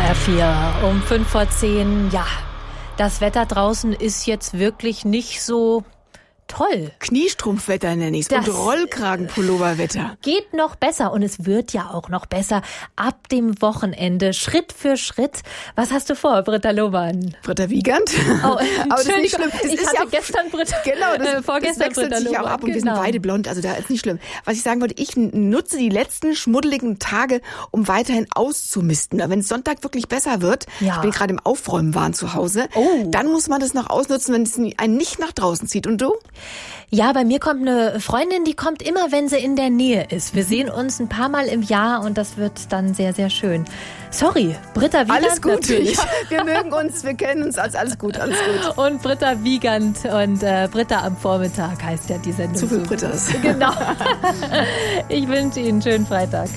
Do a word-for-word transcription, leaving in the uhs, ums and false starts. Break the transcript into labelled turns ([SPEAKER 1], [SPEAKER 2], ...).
[SPEAKER 1] R vier um fünf vor zehn. Ja, das Wetter draußen ist jetzt wirklich nicht so toll.
[SPEAKER 2] Kniestrumpfwetter nenne ich es und Rollkragenpulloverwetter.
[SPEAKER 1] Geht noch besser und es wird ja auch noch besser ab dem Wochenende, Schritt für Schritt. Was hast du vor, Britta Lohmann?
[SPEAKER 2] Britta Wiegand.
[SPEAKER 1] Oh,
[SPEAKER 2] aber das ist nicht schlimm. Das
[SPEAKER 1] ich
[SPEAKER 2] ist
[SPEAKER 1] hatte
[SPEAKER 2] ja
[SPEAKER 1] gestern Britta,
[SPEAKER 2] genau, das,
[SPEAKER 1] äh, vorgestern
[SPEAKER 2] das wechselt
[SPEAKER 1] Britta
[SPEAKER 2] sich
[SPEAKER 1] Lohmann.
[SPEAKER 2] auch ab und
[SPEAKER 1] genau.
[SPEAKER 2] wir sind beide blond, also da ist nicht schlimm. Was ich sagen wollte, ich nutze die letzten schmuddeligen Tage, um weiterhin auszumisten. Wenn es Sonntag wirklich besser wird,
[SPEAKER 1] ja.
[SPEAKER 2] ich bin gerade im Aufräumen zu Hause,
[SPEAKER 1] oh.
[SPEAKER 2] dann muss man das noch ausnutzen, wenn es einen nicht nach draußen zieht. Und du?
[SPEAKER 1] Ja, bei mir kommt eine Freundin, die kommt immer, wenn sie in der Nähe ist. Wir sehen uns ein paar Mal im Jahr und das wird dann sehr, sehr schön. Sorry, Britta Wiegand.
[SPEAKER 2] Alles gut,
[SPEAKER 1] natürlich.
[SPEAKER 2] Ja, wir mögen uns, wir kennen uns, als alles gut, alles gut.
[SPEAKER 1] Und Britta Wiegand und äh, Britta am Vormittag heißt ja die Sendung.
[SPEAKER 2] Zu viel Brittas.
[SPEAKER 1] Genau. Ich wünsche Ihnen einen schönen Freitag.